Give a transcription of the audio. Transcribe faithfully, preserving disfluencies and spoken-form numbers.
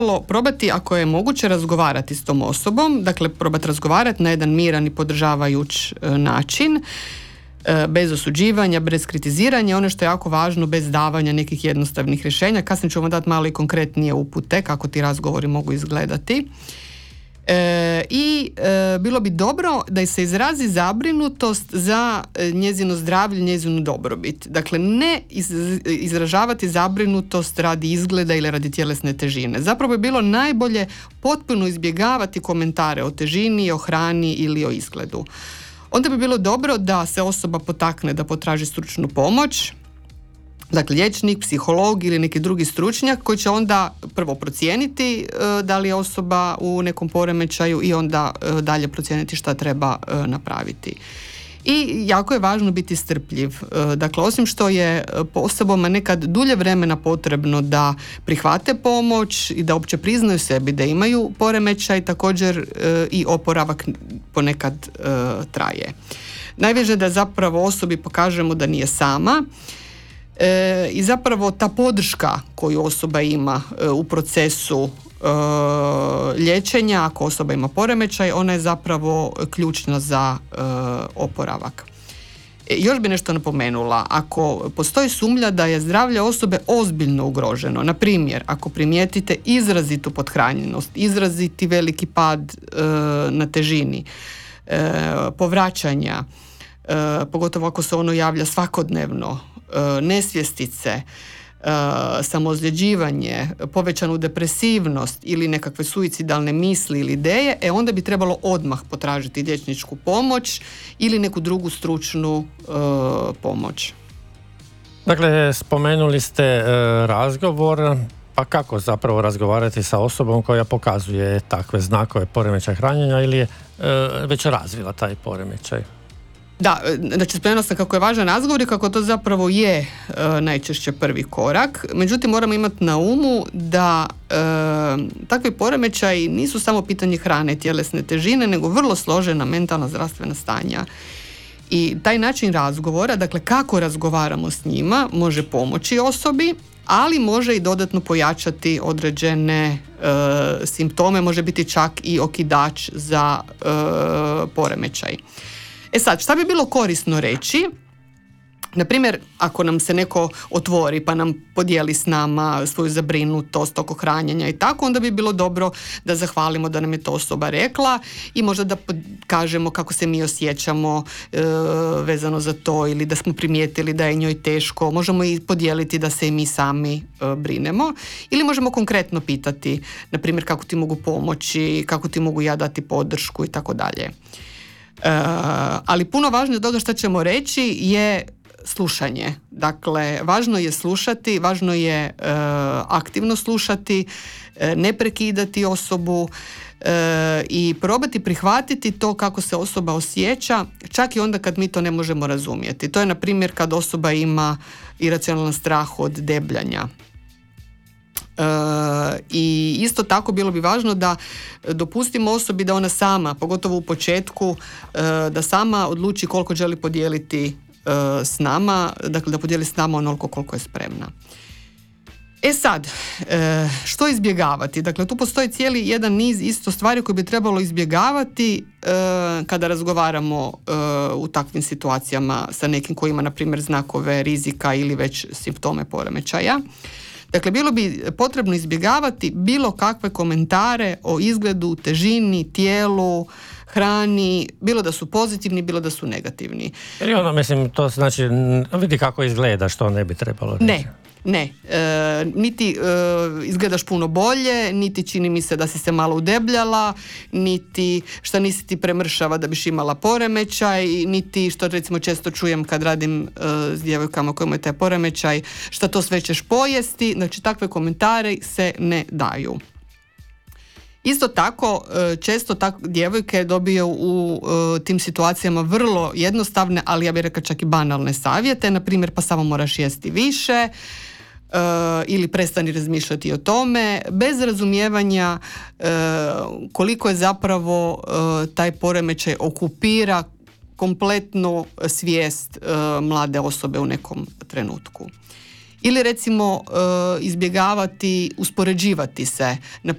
probati, ako je moguće, razgovarati s tom osobom, dakle probati razgovarati na jedan miran i podržavajuć e, način, e, bez osuđivanja, bez kritiziranja, ono što je jako važno, bez davanja nekih jednostavnih rješenja. Kasnije ću vam dati malo i konkretnije upute kako ti razgovori mogu izgledati. E, I e, bilo bi dobro da se izrazi zabrinutost za njezino zdravlje, njezinu dobrobit. Dakle, ne iz, izražavati zabrinutost radi izgleda ili radi tjelesne težine. Zapravo je bilo najbolje potpuno izbjegavati komentare o težini, o hrani ili o izgledu. Onda bi bilo dobro da se osoba potakne da potraži stručnu pomoć, dakle liječnik, psiholog ili neki drugi stručnjak koji će onda prvo procijeniti e, da li je osoba u nekom poremećaju i onda e, dalje procijeniti šta treba e, napraviti. I jako je važno biti strpljiv. E, dakle, osim što je osobama nekad dulje vremena potrebno da prihvate pomoć i da uopće priznaju sebi da imaju poremećaj, također e, i oporavak ponekad e, traje. Najvažnije je da zapravo osobi pokažemo da nije sama. E, i zapravo ta podrška koju osoba ima e, u procesu e, liječenja, ako osoba ima poremećaj, ona je zapravo ključna za e, oporavak. E, još bi nešto napomenula, ako postoji sumnja da je zdravlje osobe ozbiljno ugroženo, na primjer, ako primijetite izrazitu pothranjenost, izraziti veliki pad e, na težini, e, povraćanja, e, pogotovo ako se ono javlja svakodnevno, nesvjestice, samozljeđivanje, povećanu depresivnost ili nekakve suicidalne misli ili ideje, e onda bi trebalo odmah potražiti liječničku pomoć ili neku drugu stručnu uh, pomoć. Dakle, spomenuli ste uh, razgovor, pa kako zapravo razgovarati sa osobom koja pokazuje takve znakove poremećaja hranjenja ili je uh, već razvila taj poremećaj? Da, znači spomenula sam kako je važan razgovor i kako to zapravo je e, najčešće prvi korak. Međutim, moramo imati na umu da e, takvi poremećaji nisu samo pitanje hrane, tjelesne težine, nego vrlo složena mentalna zdravstvena stanja. I taj način razgovora, dakle kako razgovaramo s njima, može pomoći osobi, ali može i dodatno pojačati određene e, simptome, može biti čak i okidač za e, poremećaj. E sad, šta bi bilo korisno reći? Na primjer, ako nam se neko otvori pa nam podijeli s nama svoju zabrinutost oko hranjenja i tako, onda bi bilo dobro da zahvalimo da nam je to osoba rekla i možda da kažemo kako se mi osjećamo e, vezano za to ili da smo primijetili da je njoj teško. Možemo i podijeliti da se i mi sami e, brinemo ili možemo konkretno pitati, na primjer, kako ti mogu pomoći, kako ti mogu ja dati podršku i tako dalje. Uh, ali puno važnije od toga što ćemo reći je slušanje. Dakle, važno je slušati, važno je uh, aktivno slušati, uh, ne prekidati osobu uh, i probati prihvatiti to kako se osoba osjeća, čak i onda kad mi to ne možemo razumjeti. To je, na primjer, kad osoba ima iracionalan strah od debljanja. E, i isto tako bilo bi važno da dopustimo osobi da ona sama, pogotovo u početku, e, da sama odluči koliko želi podijeliti e, s nama, dakle da podijeli s nama onoliko koliko je spremna. E sad, e, što izbjegavati? Dakle, tu postoji cijeli jedan niz isto stvari koje bi trebalo izbjegavati e, kada razgovaramo e, u takvim situacijama sa nekim koji ima, na primjer, znakove rizika ili već simptome poremećaja. Dakle, bilo bi potrebno izbjegavati bilo kakve komentare o izgledu, težini, tijelu, hrani, bilo da su pozitivni, bilo da su negativni. Jer ono, mislim, to znači, vidi kako izgleda, što ne bi trebalo reći. Ne, ne. E, niti e, izgledaš puno bolje, niti čini mi se da si se malo udebljala, niti šta nisi ti premršava da biš imala poremećaj, niti što recimo često čujem kad radim e, s djevojkama koje imaju taj poremećaj, šta to sve ćeš pojesti. Znači, takve komentare se ne daju. Isto tako, često tak, djevojke dobiju u uh, tim situacijama vrlo jednostavne, ali ja bih rekla čak i banalne savjete, na primjer, pa samo moraš jesti više uh, ili prestani razmišljati o tome, bez razumijevanja uh, koliko je zapravo uh, taj poremećaj okupira kompletnu svijest uh, mlade osobe u nekom trenutku. Ili recimo izbjegavati, uspoređivati se. Na